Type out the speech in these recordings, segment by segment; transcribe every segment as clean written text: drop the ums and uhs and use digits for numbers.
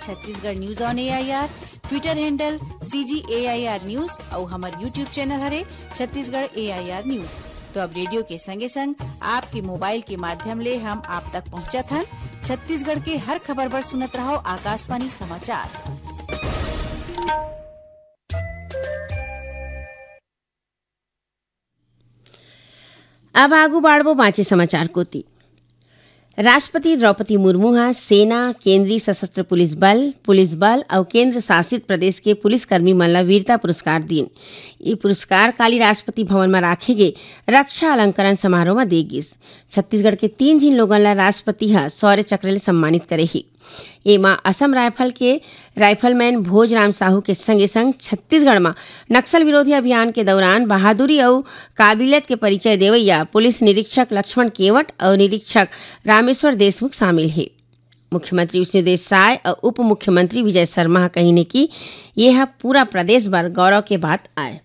Chhattisgarh news on AIR, Twitter handle CGAIR news और हमार YouTube channel हरे छत्तीसगढ़ AIR न्यूज। तो अब रेडियो के संगे संग आपके मोबाइल के माध्यम ले हम आप तक पहुंचत हन। छत्तीसगढ़ के हर खबर पर सुनत रहो आकाशवाणी समाचार। अब आगू बाढ़बो बाँचे समाचार कोती। राष्ट्रपति द्रौपदी मुर्मू हा सेना, केंद्रीय सशस्त्र पुलिस बल और केंद्र शासित प्रदेश के पुलिसकर्मी मन ला वीरता पुरस्कार दीन। ये पुरस्कार काली राष्ट्रपति भवन में राखे गे रक्षा अलंकरण समारोह में दे गिस। छत्तीसगढ़ के 3 जिन लोगन ला राष्ट्रपति हा शौर्य चक्र ले सम्मानित करे ही। एमा असम राइफल के राइफलमैन भोजराम साहू के संगे संग छत्तीसगढ़ में नक्सल विरोधी अभियान के दौरान बहादुरी और काबिलियत के परिचय देवैया पुलिस निरीक्षक लक्ष्मण केवट और निरीक्षक रामेश्वर देशमुख शामिल है। मुख्यमंत्री विष्णुदेव साय और उप मुख्यमंत्री विजय शर्मा कही कि यह पूरा प्रदेश भर गौरव के बात आए।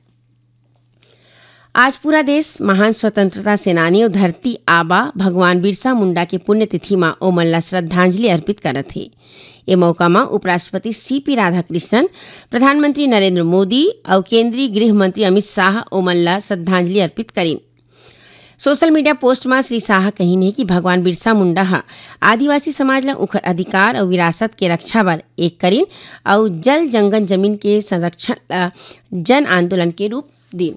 आज पूरा देश महान स्वतंत्रता सेनानी और धरती आबा भगवान बिरसा मुंडा के पुण्यतिथि में ओमन ला श्रद्धांजलि अर्पित करत है। ये मौका में उपराष्ट्रपति CP राधाकृष्णन, प्रधानमंत्री नरेंद्र मोदी और केंद्रीय गृह मंत्री अमित शाह ओमन ला श्रद्धांजलि अर्पित करीन। सोशल मीडिया पोस्ट में श्री शाह कहीन है कि भगवान बिरसा मुंडा हा आदिवासी समाज ला उखर अधिकार और विरासत के रक्षा बर एक करीन और जल जंगल जमीन के संरक्षण ला जन आंदोलन के रूप दीन।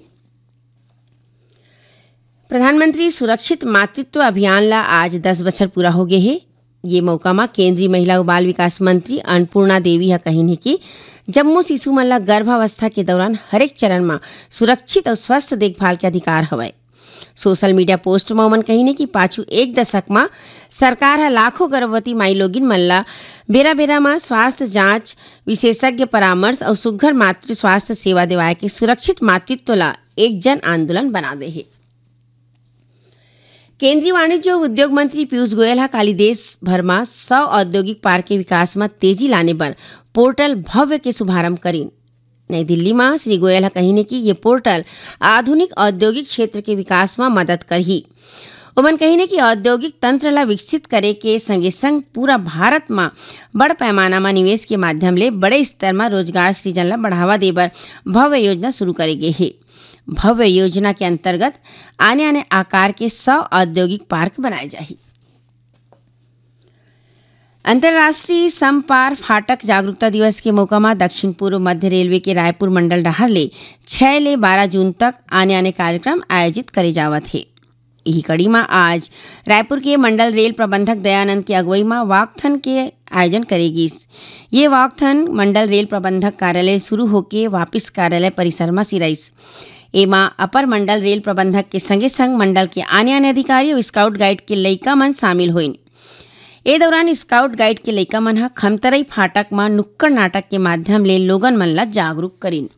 प्रधानमंत्री सुरक्षित मातृत्व अभियान ला आज 10 बछर पूरा हो गए है। ये मौका में केंद्रीय महिला और बाल विकास मंत्री अन्नपूर्णा देवी हा कहीन है कि जम्मू शिशु मन ला गर्भावस्था के दौरान हरेक चरण में सुरक्षित और स्वस्थ देखभाल के अधिकार हवय। सोशल मीडिया पोस्ट में ओमन कहीन है कि पाछू 1 दशक में सरकार हा लाखों गर्भवती माई लोगिन मन ला बेरा बेरा में स्वास्थ्य जांच, विशेषज्ञ परामर्श और सुघ्घर मातृ स्वास्थ्य सेवा देवाए के सुरक्षित मातृत्व ला एक जन आंदोलन बना दे है। केंद्रीय वाणिज्य और उद्योग मंत्री पीयूष गोयल हा काली देश भर में 100 औद्योगिक पार्क के विकास में तेजी लाने पर पोर्टल भव्य के शुभारंभ करीन। नई दिल्ली में श्री गोयल हा कहीने कि ये पोर्टल आधुनिक औद्योगिक क्षेत्र के विकास में मदद करही। उमन कहीने कि औद्योगिक तंत्र ला विकसित करे के संगे संग पूरा भारत में बड़ पैमाना में निवेश के माध्यम ले बड़े स्तर में रोजगार सृजन ला बढ़ावा देबर भव्य योजना शुरू करे गे है। भव्य योजना के अंतर्गत आने आने आकार के 100 औद्योगिक पार्क बनाए जाही। अंतर्राष्ट्रीय समपार फाटक जागरूकता दिवस के मौका में दक्षिण पूर्व मध्य रेलवे के रायपुर मंडल डहर ले 6 ले 12 जून तक आने आने कार्यक्रम आयोजित करे जावत है। यही कड़ी में आज रायपुर के मंडल रेल प्रबंधक दयानंद की अगुवाई में वॉकथन के आयोजन करेगी। ये वॉकथन मंडल रेल प्रबंधक कार्यालय शुरू होके वापिस कार्यालय परिसर में सिराइस। एमा अपर मंडल रेल प्रबंधक के संगे संग मंडल के आने आने अधिकारी और स्काउट गाइड के लइका मन शामिल होइन। ए दौरान स्काउट गाइड के लइका मन हा खमतरई फाटक में नुक्कड़ नाटक के माध्यम ले लोगन मन ला जागरूक करीन।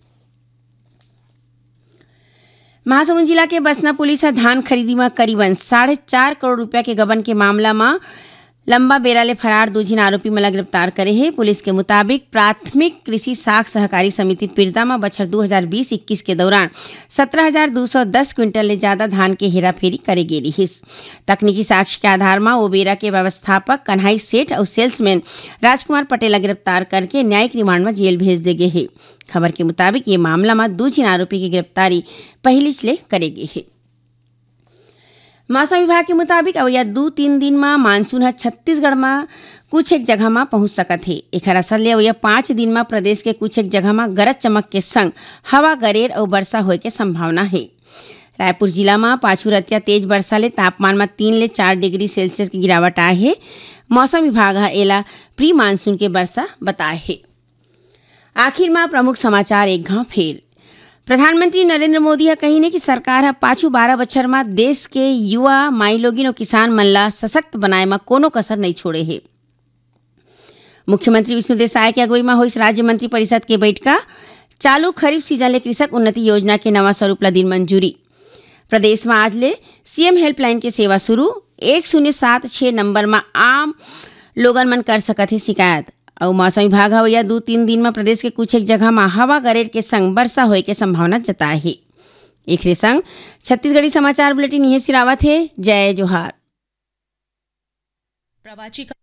महासमुंद जिला के बसना पुलिस हा धान खरीदी में करीबन 4.5 करोड़ रुपया के गबन के मामला में लंबा बेरा ले फरार 2 जिन आरोपी मन ला गिरफ्तार करे है। पुलिस के मुताबिक प्राथमिक कृषि साख सहकारी समिति पिरदा में बछर 2020-21 के दौरान 17,210 क्विंटल ले ज्यादा धान के हेराफेरी करे गे रहिस। तकनीकी साक्ष्य के आधार में ओबेरा के व्यवस्थापक कन्हई सेठ और सेल्समैन राजकुमार पटेल ला गिरफ्तार करके न्यायिक रिमांड में जेल भेज दे गए है। खबर के मुताबिक ये मामला में 2 जिन आरोपी की गिरफ्तारी पहली ले करे गई है। मौसम विभाग के मुताबिक अवैया 2-3 दिन में मानसून है छत्तीसगढ़ में कुछ एक जगह में पहुंच सकत है। एकर असर ले अवैया 5 दिन में प्रदेश के कुछ एक जगह में गरज चमक के संग हवा गरेर और वर्षा होए के संभावना है। रायपुर जिला में पाछू रतिया तेज वर्षा ले तापमान में 3 ले 4 डिग्री सेल्सियस की गिरावट आए है। मौसम विभाग एला प्री मानसून के वर्षा बताए है। आखिर में प्रमुख समाचार एक घाव फेर। प्रधानमंत्री नरेंद्र मोदी हा कहीने कि सरकार हा पाछू 12 बछर में देश के युवा माई लोगिन और किसान मन ला सशक्त बनाए में कोनो कसर नहीं छोड़े है। मुख्यमंत्री विष्णुदेव साय के अगुवाई में होइस राज्य मंत्री परिषद के बैठका। चालू खरीफ सीजन ले कृषक उन्नति योजना के नवा स्वरूप ला दिन मंजूरी। प्रदेश में आज ले सीएम हेल्पलाइन के सेवा शुरू। 1076 नंबर में आम लोगन मन कर सकत है शिकायत। और मौसम विभाग या 2-3 दिन में प्रदेश के कुछ एक जगह में हवा गरेर के संग वर्षा होए के संभावना जताए है। एक संग छत्तीसगढ़ी समाचार बुलेटिन यही सिरावत है। जय जोहार।